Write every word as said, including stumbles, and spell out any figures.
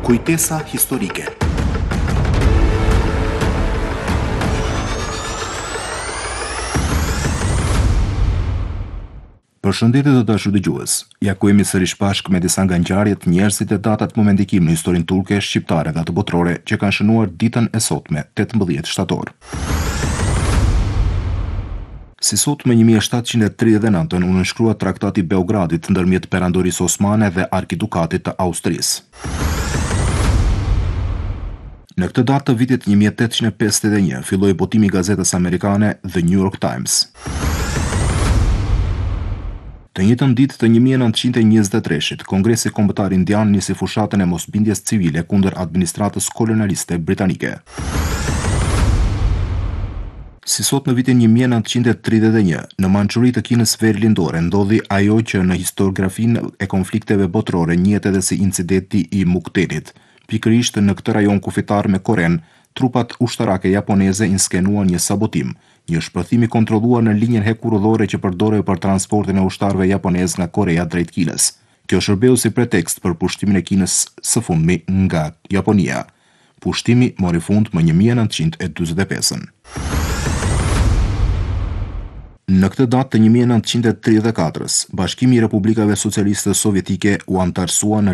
Kujtesa historike. Përshëndetje të dashur dëgjues. Ja ku jemi sërish bashkë me disa nga ngjarjet, njerëzit e datat momendikim në historinë turke, shqiptare dhe të botërore që kanë shënuar ditën e sotme, tetëmbëdhjetë shtator. Si sot me një mijë e shtatëqind e tridhjetë e nëntën u nënshkrua Traktati i Beogradit ndërmjet Perandorisë Osmane dhe Arkidukatit të Austrisë. Në këtë datë të vitit një mijë e tetëqind e pesëdhjetë e një filloi botimi i gazetës amerikane The New York Times. Të njëjtën ditë të një mijë e nëntëqind e njëzet e treshit, Kongresi Kombëtar Indian nisi fushatën e mosbindjes civile kundër administratës kolonialiste britanike. Si sot në vitin një mijë e nëntëqind e tridhjetë e një, në Manxhuri të Kinës Verilandore ndodhi ajo që në historiografinë e konflikteve botërore njihet edhe si incidenti i Muktenit. Pikërisht në këtë rajon kufitar me Koren, trupat ushtarake japoneze inskenuan një sabotim, një shpërthim i kontrolluar në linjën hekurudhore që përdorej për transportin e ushtarëve japonez nga Korea drejt Kinës. Kjo shërbeu si pretekst për pushtimin e Kinës së fundmi nga Japonia. Pushtimi mori fund më një mijë e nëntëqind e dyzet e pesën. Në këtë datë të një mijë e nëntëqind e tridhjetë e katërës, Bashkimi i Republikave Socialiste Sovjetike u antarësua në